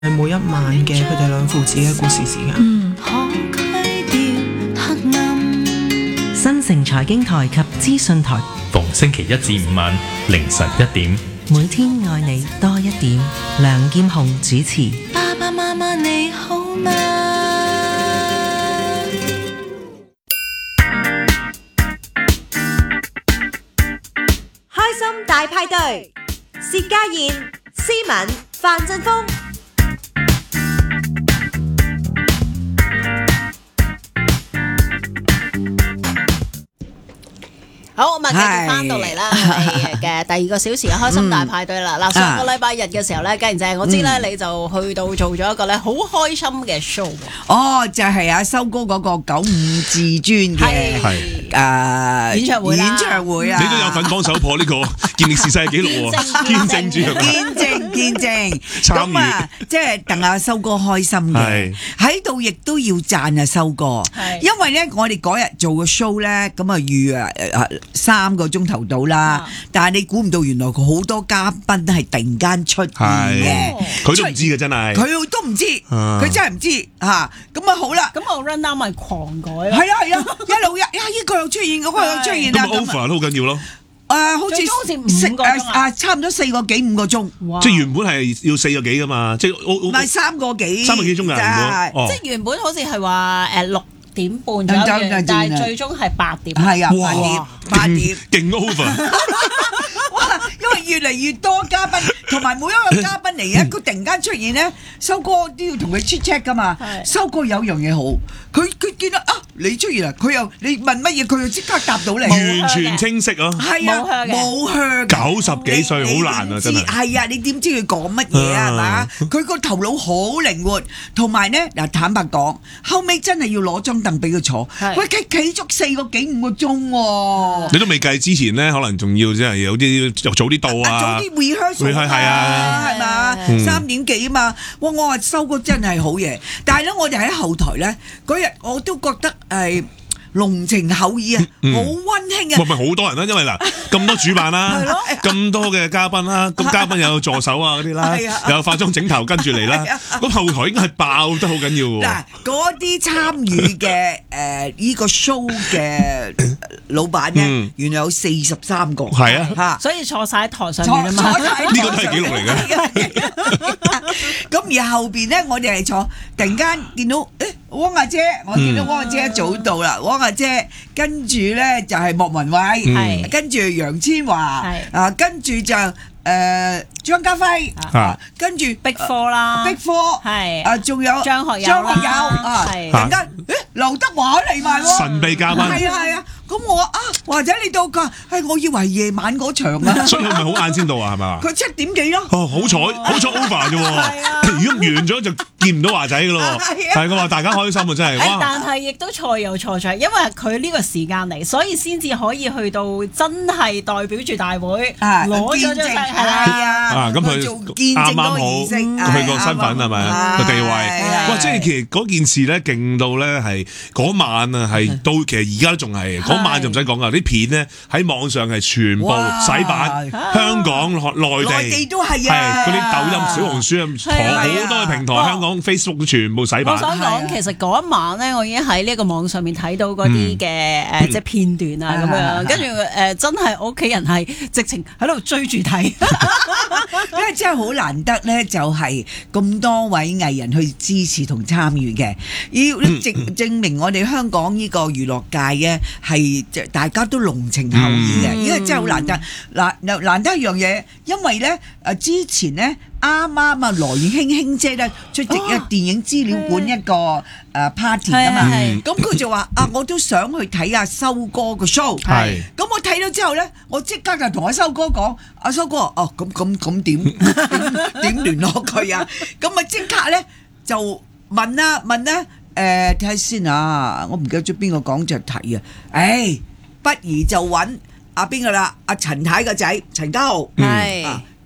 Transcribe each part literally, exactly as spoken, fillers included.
係每一晚嘅佢哋兩父子嘅故事時間。 嗯， 新城財經台及資訊台， 逢星期一至五晚凌晨一點， 每天愛你多一點。梁劍虹主持。 爸爸媽媽你好嗎？ 開心大派對，薛家燕、思敏、范振鋒。好，咁啊，繼續翻到嚟啦，嘅第二個小時嘅開心大派對啦。嗱，上個禮拜日嘅時候咧，家燕姐，我知咧你就去到做咗一個咧好開心嘅 show。 哦，就係阿修哥嗰個九五至尊嘅誒演唱會啦， 演唱會啊！ 你都有份幫手破呢個健力士世紀錄喎，見證住， 見證見證參與咁啊！即係戥阿修哥開心嘅，喺度亦都要讚阿修哥，因為咧我哋嗰日做個 show 咧，咁啊預啊誒三個鐘頭到啦，但係你估唔到原來佢好多嘉賓係突然間出現嘅， 佢都唔知嘅真係， 佢都唔知，佢真係唔知嚇。咁啊好啦， 咁我 run down 咪狂改咯， 係啊係啊，一路一啊呢個又出現，嗰個又出現啊， 咁 over 都好緊要咯。 誒，好似好似五個鐘啊， 啊，差唔多四個幾五個鐘， 即係原本係要四個幾噶嘛，即係唔係三個幾， 三個幾鐘㗎， 即係原本好似係話誒六點半左右，但係最終係八點， 係啊，八點八點， 勁 over。 哇！因為越嚟越多嘉賓，同埋每一個嘉賓嚟咧，佢突然間出現咧，修哥都要同佢 check check 噶嘛。修哥有樣嘢好，佢佢見到啊你出現啦，佢又你問乜嘢，佢又即刻答到你， 完全清晰啊！ 係啊，冇靴， 九十幾歲好難啊，真係。 係啊，你點知佢講乜嘢啊？係嘛？佢個頭腦好靈活，同埋咧嗱，坦白講，後尾真係要攞張凳俾佢坐，佢企企足四個幾五個鐘喎。 你都未計之前咧，可能仲要即係有啲又早啲到啊， 早啲 rehearsal 係啊， 係嘛，三點幾啊嘛。哇！我話修哥真係好嘢，但係咧，我哋喺後台咧嗰日我都覺得係濃情厚意啊，好溫馨啊！ 唔係好多人啦，因為嗱咁多主辦啦，咁多嘅嘉賓啦，咁嘉賓又有助手啊嗰啲啦，又有化妝整頭跟住嚟啦，咁後台應該係爆得好緊要喎。 嗱，嗰啲參與嘅誒呢個 show 嘅老闆咧，原來有四十三個， 係啊， 嚇， 所以坐晒喺台上面啊嘛， 呢個都係紀錄嚟嘅。 咁而後邊咧，我哋係坐，突然間見到誒汪阿姐，我見到汪阿姐一早到啦，汪阿姐跟住咧就係莫文蔚，跟住楊千嬅，啊跟住就誒張家輝，跟住 Big Four啦 ，Big Four，係啊，仲有張學友， 張學友啊，突然間誒劉德華嚟埋喎， 神秘嘉賓， 係啊係啊。咁我話啊，或者你到㗎？係我以為夜晚嗰場啊， 所以佢咪好晏先到啊？係咪啊？ 佢七點幾咯。 哦，好彩，好彩 over 啫喎！如果完咗就見唔到華仔㗎咯。但係我話大家開心啊，真係。哇！ 但係亦都錯有錯在，因為佢呢個時間嚟，所以先至可以去到真係代表住大會攞咗張係啊！ 啊，咁佢啱啱好佢個身份係咪啊？個地位哇！即係其實嗰件事咧勁到咧係嗰晚啊係到其實而家都仲係。嗰晚就唔使講啦，啲片咧喺網上係全部洗版，香港、內地、 內地都係啊， 嗰啲抖音、小紅書咁好多嘅平台，香港 Facebook 都全部洗版。 我想講，其實嗰一晚咧，我已經喺呢個網上面睇到嗰啲嘅誒，即係片段啊咁樣，跟住誒真係我屋企人係直情喺度追住睇， 因為真係好難得咧，就係咁多位藝人去支持同參與嘅，要證證明我哋香港呢個娛樂界嘅係。大家都濃情厚意嘅，因為真係好難得。嗱，又難得一樣嘢，因為咧誒之前咧啱啱啊羅燕卿卿姐咧出席一個電影資料館一個誒 party 啊嘛，咁佢就話啊我都想去睇下修哥個 show，咁我睇到之後咧，我即刻就同阿修哥講，阿修哥哦咁咁咁點點點聯絡佢啊？咁啊即刻咧就問啊問啊。誒睇下先啊！我唔記得咗邊個講就題啊！誒，不如就揾阿邊個啦？阿陳太個仔陳家豪，係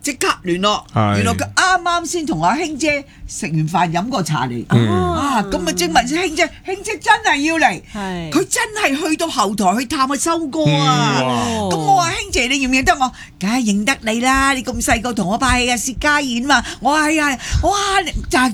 即刻聯絡， 係原來佢啱啱先同阿興姐食完飯飲過茶嚟，啊咁啊即問興姐，興姐真係要嚟， 係佢真係去到後台去探阿修哥啊！咁我話興姐你認唔認得我？梗係認得你啦！你咁細個同我拍戲啊，薛家燕嘛！我話係啊，哇就係